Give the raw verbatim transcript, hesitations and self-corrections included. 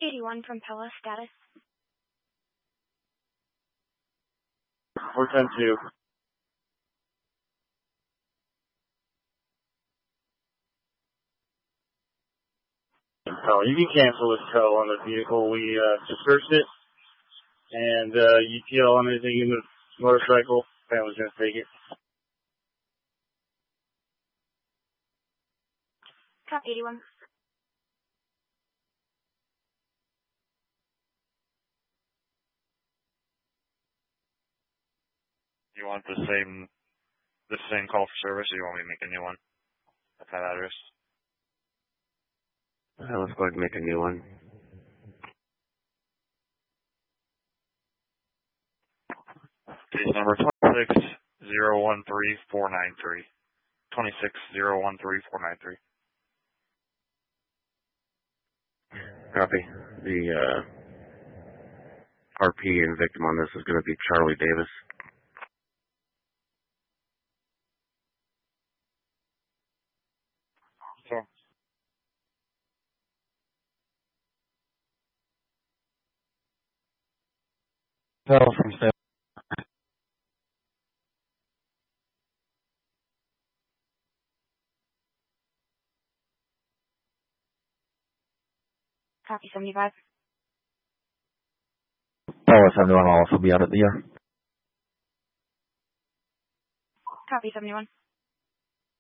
eighty-one from Pella, status. four ten two. Oh, you can cancel this tow on the vehicle. We uh, just searched it, and uh, E T L on anything in the motorcycle. Family's gonna take it. Cop eighty-one. You want the same, the same call for service, or you want me to make a new one at that address? Uh, let's go ahead and make a new one. Case number twenty-six zero one three four nine three. twenty-six zero one three four nine three. Copy. The uh, R P and victim on this is going to be Charlie Davis. So, Fell from Salem. Copy seventy-five. Paula seventy-one will also be out at the yard. Copy seventy-one.